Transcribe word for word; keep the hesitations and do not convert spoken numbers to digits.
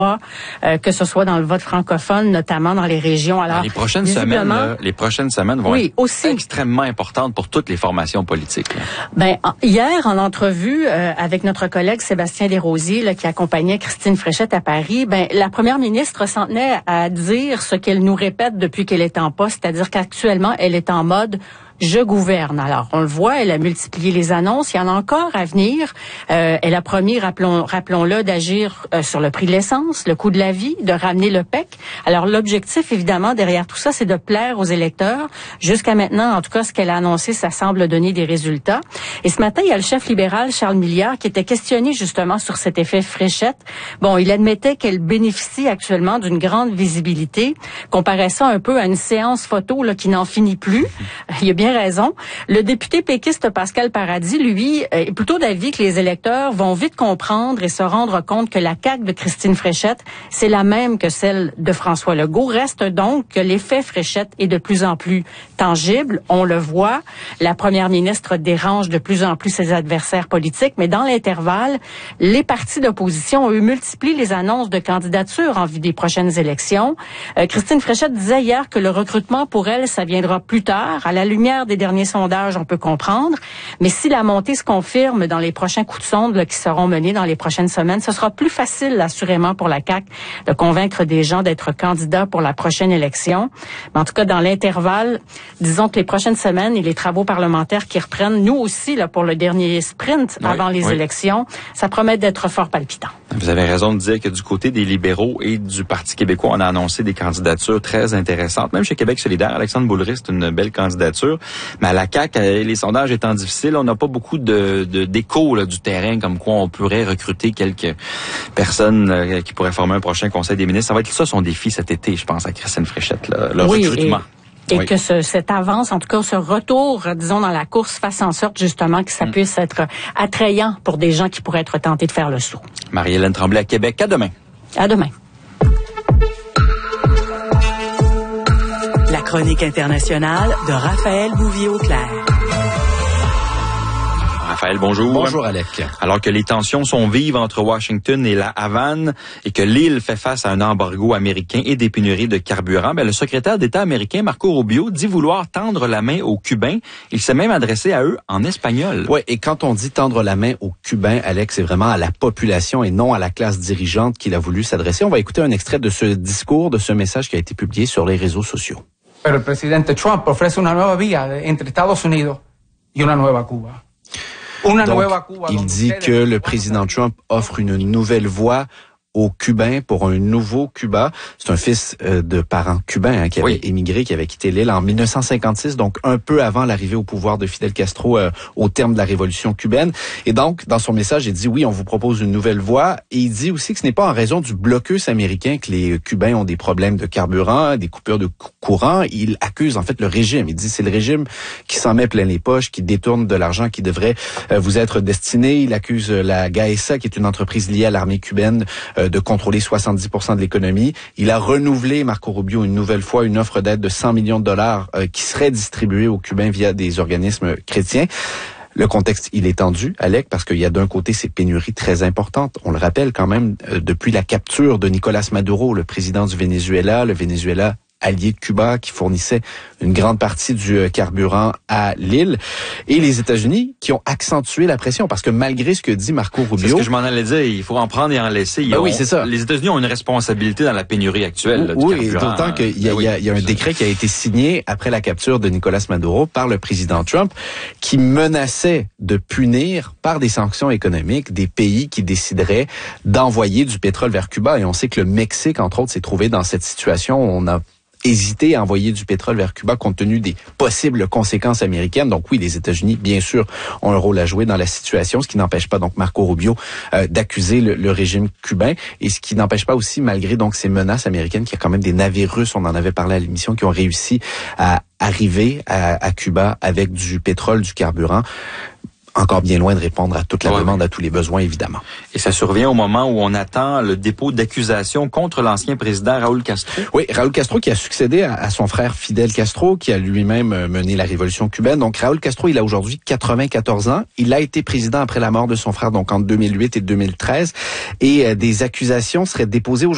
Euh, que ce soit dans le vote francophone, notamment dans les régions. Alors, les prochaines semaines, là, les prochaines semaines vont oui, être aussi extrêmement importantes pour toutes les formations politiques. Là. Ben hier, en entrevue euh, avec notre collègue Sébastien Desrosiers, là, qui accompagnait Christine Fréchette à Paris, ben la première ministre s'en tenait à dire ce qu'elle nous répète depuis qu'elle est en poste, c'est-à-dire qu'actuellement, elle est en mode je gouverne. Alors, on le voit, elle a multiplié les annonces. Il y en a encore à venir. Euh, elle a promis, rappelons, rappelons-le, d'agir euh, sur le prix de l'essence, le coût de la vie, de ramener le P E C. Alors, l'objectif, évidemment, derrière tout ça, c'est de plaire aux électeurs. Jusqu'à maintenant, en tout cas, ce qu'elle a annoncé, ça semble donner des résultats. Et ce matin, il y a le chef libéral, Charles Milliard, qui était questionné justement sur cet effet Fréchette. Bon, il admettait qu'elle bénéficie actuellement d'une grande visibilité, comparait ça un peu à une séance photo là, qui n'en finit plus. Il y a bien raison. Le député péquiste Pascal Paradis, lui, est plutôt d'avis que les électeurs vont vite comprendre et se rendre compte que la C A Q de Christine Fréchette, c'est la même que celle de François Legault. Reste donc que l'effet Fréchette est de plus en plus tangible. On le voit. La première ministre dérange de plus en plus ses adversaires politiques, mais dans l'intervalle, les partis d'opposition, eux, multiplient les annonces de candidature en vue des prochaines élections. Euh, Christine Fréchette disait hier que le recrutement pour elle, ça viendra plus tard, à la lumière des derniers sondages, on peut comprendre. Mais si la montée se confirme dans les prochains coups de sonde là, qui seront menés dans les prochaines semaines, ce sera plus facile, assurément, pour la C A Q de convaincre des gens d'être candidats pour la prochaine élection. Mais en tout cas, dans l'intervalle, disons que les prochaines semaines et les travaux parlementaires qui reprennent, nous aussi, là, pour le dernier sprint oui, avant les oui. élections, ça promet d'être fort palpitant. Vous avez raison de dire que du côté des libéraux et du Parti québécois, on a annoncé des candidatures très intéressantes. Même chez Québec solidaire, Alexandre Boulris, c'est une belle candidature. Mais à la C A Q, les sondages étant difficiles, on n'a pas beaucoup de, de d'écho là, du terrain, comme quoi on pourrait recruter quelques personnes là, qui pourraient former un prochain conseil des ministres. Ça va être ça son défi cet été, je pense, à Christine Fréchette, là, le oui, recrutement. Et, et oui. que ce, cette avance, en tout cas ce retour, disons, dans la course, fasse en sorte justement que ça mm. puisse être attrayant pour des gens qui pourraient être tentés de faire le saut. Marie-Hélène Tremblay à Québec. À demain. À demain. La chronique internationale de Raphaël Bouvier-Auclair. Raphaël, bonjour. Bonjour, Alec. Alors que les tensions sont vives entre Washington et la Havane et que l'île fait face à un embargo américain et des pénuries de carburant, ben, le secrétaire d'État américain, Marco Rubio, dit vouloir tendre la main aux Cubains. Il s'est même adressé à eux en espagnol. Oui, et quand on dit tendre la main aux Cubains, Alec, c'est vraiment à la population et non à la classe dirigeante qu'il a voulu s'adresser. On va écouter un extrait de ce discours, de ce message qui a été publié sur les réseaux sociaux. Pero el presidente Trump ofrece una nueva vía entre Estados Unidos y una nueva Cuba. Una Donc, nueva Cuba. Il dit que le président Trump offre une nouvelle voie aux Cubains pour un nouveau Cuba. C'est un fils euh, de parents cubains hein, qui avait oui. émigré, qui avait quitté l'île en dix-neuf cent cinquante-six, donc un peu avant l'arrivée au pouvoir de Fidel Castro euh, au terme de la révolution cubaine. Et donc, dans son message, il dit oui, on vous propose une nouvelle voie. Et il dit aussi que ce n'est pas en raison du blocus américain que les Cubains ont des problèmes de carburant, des coupures de courant. Il accuse en fait le régime. Il dit c'est le régime qui s'en met plein les poches, qui détourne de l'argent qui devrait euh, vous être destiné. Il accuse la Gaesa, qui est une entreprise liée à l'armée cubaine, euh, de contrôler soixante-dix pour cent de l'économie. Il a renouvelé, Marco Rubio, une nouvelle fois une offre d'aide de cent millions de dollars euh, qui serait distribuée aux Cubains via des organismes chrétiens. Le contexte, il est tendu, Alec, parce qu'il y a d'un côté ces pénuries très importantes. On le rappelle quand même, euh, depuis la capture de Nicolas Maduro, le président du Venezuela, le Venezuela allié de Cuba, qui fournissait une grande partie du carburant à l'île, et les États-Unis qui ont accentué la pression, parce que malgré ce que dit Marco Rubio... C'est ce que je m'en allais dire, il faut en prendre et en laisser. Ben ont, oui, c'est ça. Les États-Unis ont une responsabilité dans la pénurie actuelle là, du oui, carburant. Oui, d'autant qu'il y a, ben oui, y a, y a un décret qui a été signé après la capture de Nicolas Maduro par le président Trump, qui menaçait de punir par des sanctions économiques des pays qui décideraient d'envoyer du pétrole vers Cuba. Et on sait que le Mexique, entre autres, s'est trouvé dans cette situation. On a hésiter à envoyer du pétrole vers Cuba compte tenu des possibles conséquences américaines. Donc oui, les États-Unis, bien sûr, ont un rôle à jouer dans la situation, ce qui n'empêche pas donc Marco Rubio euh, d'accuser le, le régime cubain, et ce qui n'empêche pas aussi, malgré donc ces menaces américaines, qu'il y a quand même des navires russes, on en avait parlé à l'émission, qui ont réussi à arriver à, à Cuba avec du pétrole, du carburant. Encore bien loin de répondre à toute la ouais, demande, oui. à tous les besoins, évidemment. Et ça survient au moment où on attend le dépôt d'accusation contre l'ancien président Raúl Castro. Oui, Raúl Castro qui a succédé à, à son frère Fidel Castro, qui a lui-même mené la révolution cubaine. Donc Raúl Castro, il a aujourd'hui quatre-vingt-quatorze ans. Il a été président après la mort de son frère, donc entre deux mille huit et deux mille treize. Et euh, des accusations seraient déposées aujourd'hui.